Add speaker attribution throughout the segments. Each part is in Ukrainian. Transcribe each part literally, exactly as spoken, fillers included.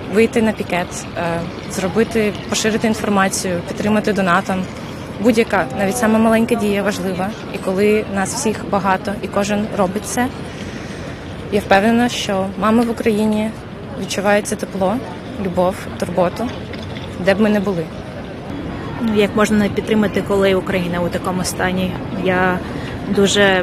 Speaker 1: вийти на пікет, зробити, поширити інформацію, підтримати донатом. Будь-яка, навіть сама маленька дія важлива. І коли нас всіх багато і кожен робить це, я впевнена, що мами в Україні відчувають це тепло, любов, турботу, де б ми не були.
Speaker 2: Як можна не підтримати, коли Україна у такому стані? Я дуже, е,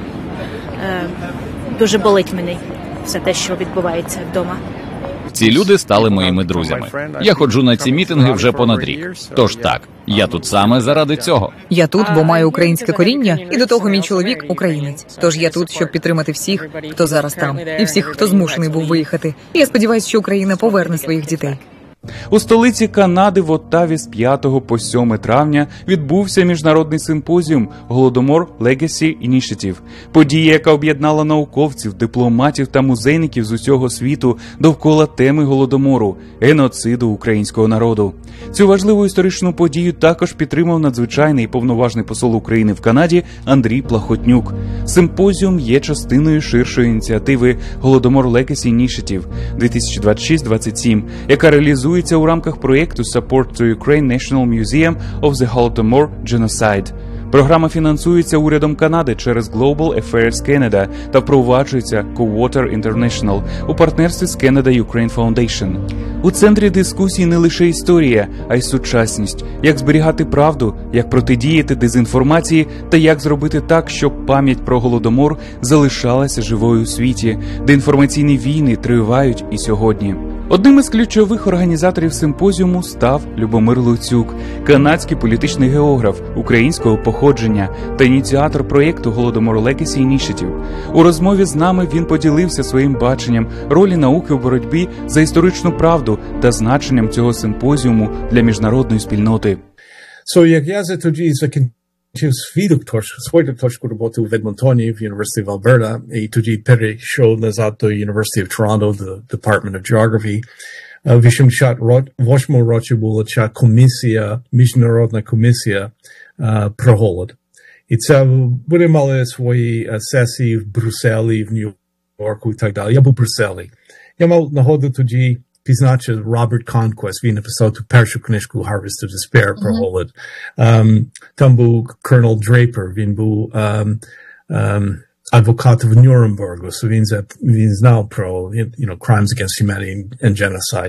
Speaker 2: дуже болить мені все те, що відбувається вдома.
Speaker 3: Ці люди стали моїми друзями. Я ходжу на ці мітинги вже понад рік. Тож так, я тут саме заради цього.
Speaker 4: Я тут, бо маю українське коріння, і до того мій чоловік – українець. Тож я тут, щоб підтримати всіх, хто зараз там, і всіх, хто змушений був виїхати. І я сподіваюся, що Україна поверне своїх дітей.
Speaker 5: У столиці Канади в Оттаві з п'ятого по сьоме травня відбувся міжнародний симпозіум «Голодомор Legacy Initiative». Подія, яка об'єднала науковців, дипломатів та музейників з усього світу довкола теми Голодомору – геноциду українського народу. Цю важливу історичну подію також підтримав надзвичайний і повноважний посол України в Канаді Андрій Плахотнюк. Симпозіум є частиною ширшої ініціативи «Голодомор Legacy Initiative» дві тисячі двадцять шість двадцять сім, яка реалізує у рамках проєкту Support to Ukraine National Museum of the Holodomor Genocide. Програма фінансується урядом Канади через Global Affairs Canada та впроваджується Co-Water International у партнерстві з Canada Ukraine Foundation. У центрі дискусії не лише історія, а й сучасність. Як зберігати правду, як протидіяти дезінформації та як зробити так, щоб пам'ять про Голодомор залишалася живою у світі, де інформаційні війни тривають і сьогодні. Одним із ключових організаторів симпозіуму став Любомир Луцюк, канадський політичний географ українського походження та ініціатор проєкту «Голодомор Legacy Initiative». У розмові з нами він поділився своїм баченням ролі науки у боротьбі за історичну правду та значенням цього симпозіуму для міжнародної спільноти.
Speaker 6: So, як я за тоді закінчив свою точку, свою точку роботи у Едмонтоні в University of Alberta, і тоді перейшов назад до University of Toronto, the Department of Geography. В вісімдесят восьмому році була ця комісія, міжнародна комісія uh, про голод. І це вони мали свої uh, сесії в Брюсселі, в Нью-Йорку і так далі. Я був в Брюсселі. Я мав нагоду тоді пізначе Роберт Конквест, він написав ту першу книжку «Harvest of Despair» про голод. Um, там був Колонел Дрейпер, він був um, um, адвокат в Нюрнбергу, so він, він знав про you know, crimes against humanity and genocide.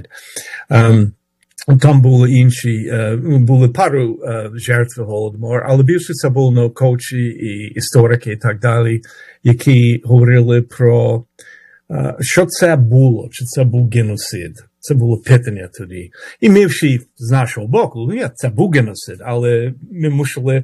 Speaker 6: Um, там були інші, uh, були пару uh, жертв Голодомору, але більше це були науковці і історики і так далі, які говорили про Uh, що це було? Чи це був геноцид? Це було питання тоді. І ми всі з нашого боку, ні, це був геноцид, але ми мусили,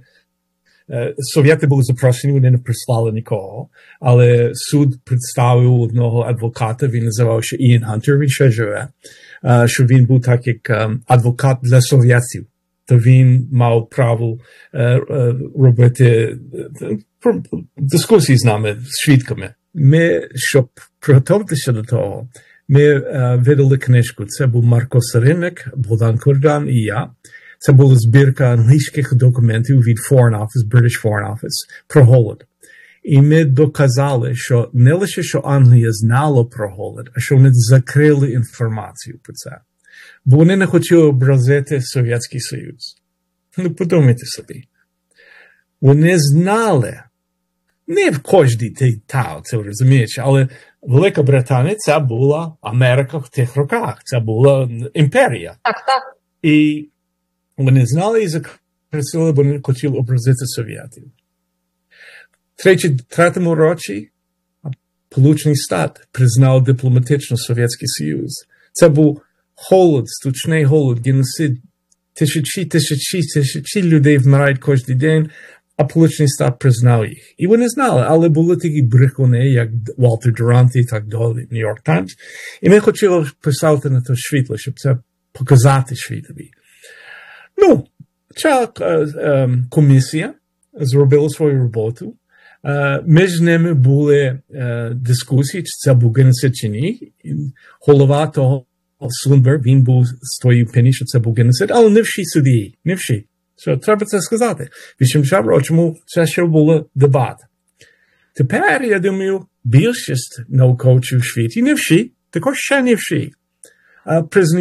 Speaker 6: uh, совєти були запрошені, вони не прислали нікого, але суд представив одного адвоката, він називався Іан Хантер, він ще живе, uh, що він був так як um, адвокат для совєтів. То він мав право uh, uh, робити uh, дискусії з нами, з свідками. Ми, щоб приготуватися до того, ми uh, видали книжку. Це був Марко Саринник, Богдан Курдан і я. Це була збірка англійських документів від Foreign Office, British Foreign Office про голод. І ми доказали, що не лише, що Англія знала про голод, а що вони закрили інформацію про це. Бо вони не хотіли образити Совєтський Союз. Ну, подумайте собі. Вони знали, не в кожній та, це розумієш, але Велика Британія це була Америка в тих роках, це була імперія.
Speaker 2: Так, так.
Speaker 6: І вони знали і закрили, бо вони хотіли образити Совєтів. В тридцять третьому році Сполучений Штат признав дипломатично Совєтський Союз. Це був голод, стучний голод, геноцид. Тисячі, тисячі, тисячі людей вмирають кожен день, а Сполучений Штат признав їх. І вони знали, але були такі брехуни, як Валтер Дурант і так далі, Нью-Йорк Таймс. І ми хотіли писати на те світло, щоб це показати світові. Ну, ця uh, комісія зробила свою роботу. Uh, між ними були uh, дискусії, чи це був геноцид чи ні. Голова того Слунберг, він був з тої опинії, що це був геноцид, але не всі судді, не всі. So, треба це сказати. В вісімдесят років це ще було дебат. Тепер, я думаю, більшість науковців в світі, не всі, також ще не всі, uh,